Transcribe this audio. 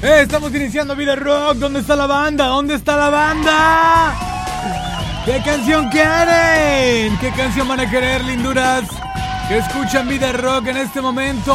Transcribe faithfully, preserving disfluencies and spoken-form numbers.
Estamos iniciando Vida Rock. ¿Dónde está la banda? ¿Dónde está la banda? ¿Qué canción quieren? ¿Qué canción van a querer, linduras? Que escuchan Vida Rock en este momento.